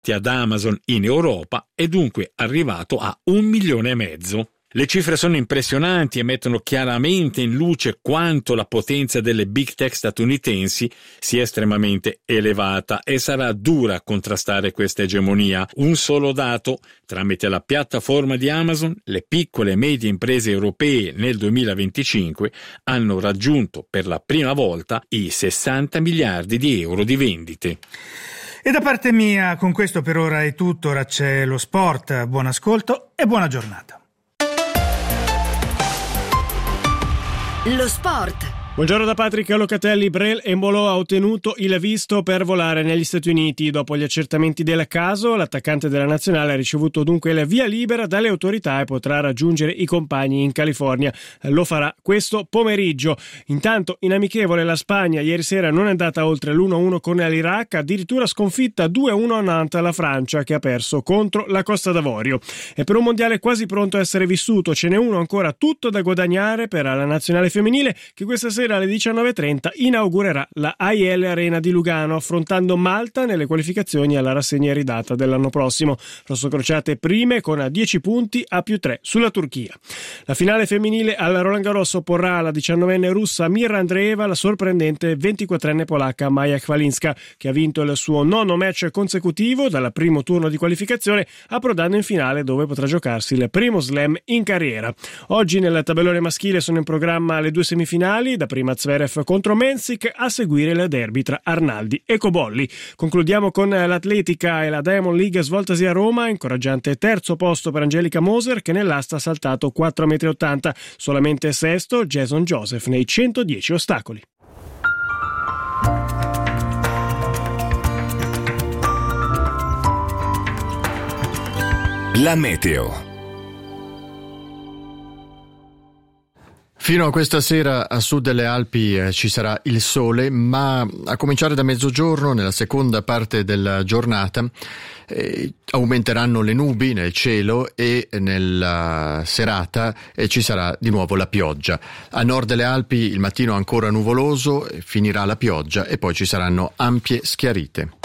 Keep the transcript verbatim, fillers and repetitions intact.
ad Amazon in Europa è dunque arrivato a un milione e mezzo. Le cifre sono impressionanti e mettono chiaramente in luce quanto la potenza delle big tech statunitensi sia estremamente elevata e sarà dura contrastare questa egemonia. Un solo dato: tramite la piattaforma di Amazon, le piccole e medie imprese europee nel duemilaventicinque hanno raggiunto per la prima volta i sessanta miliardi di euro di vendite. E da parte mia, con questo per ora è tutto. Ora c'è lo sport. Buon ascolto e buona giornata. Lo sport. Buongiorno da Patrick Locatelli. Brel Embolo ha ottenuto il visto per volare negli Stati Uniti. Dopo gli accertamenti del caso, l'attaccante della nazionale ha ricevuto dunque la via libera dalle autorità e potrà raggiungere i compagni in California. Lo farà questo pomeriggio. Intanto in amichevole la Spagna ieri sera non è andata oltre l'uno a uno con l'Iraq, addirittura sconfitta due a uno a Nantes la Francia, che ha perso contro la Costa d'Avorio. E per un mondiale quasi pronto a essere vissuto, ce n'è uno ancora tutto da guadagnare per la nazionale femminile, che questa sera alle diciannove e trenta inaugurerà la I L Arena di Lugano, affrontando Malta nelle qualificazioni alla rassegna iridata dell'anno prossimo. Rossocrociate prime con dieci punti a più tre sulla Turchia. La finale femminile al Roland Garros porrà la diciannovenne russa Mira Andreeva la sorprendente ventiquattrenne polacca Maja Chwalinska, che ha vinto il suo nono match consecutivo dal primo turno di qualificazione, approdando in finale dove potrà giocarsi il primo slam in carriera. Oggi nel tabellone maschile sono in programma le due semifinali, da prima Zverev contro Mensik, a seguire il derby tra Arnaldi e Cobolli. Concludiamo con l'atletica e la Diamond League svoltasi a Roma, incoraggiante terzo posto per Angelica Moser, che nell'asta ha saltato quattro virgola ottanta metri, solamente sesto Jason Joseph nei centodieci ostacoli. La meteo. Fino a questa sera a sud delle Alpi eh, ci sarà il sole, ma a cominciare da mezzogiorno, nella seconda parte della giornata, eh, aumenteranno le nubi nel cielo e nella serata eh, ci sarà di nuovo la pioggia. A nord delle Alpi il mattino ancora nuvoloso, finirà la pioggia e poi ci saranno ampie schiarite.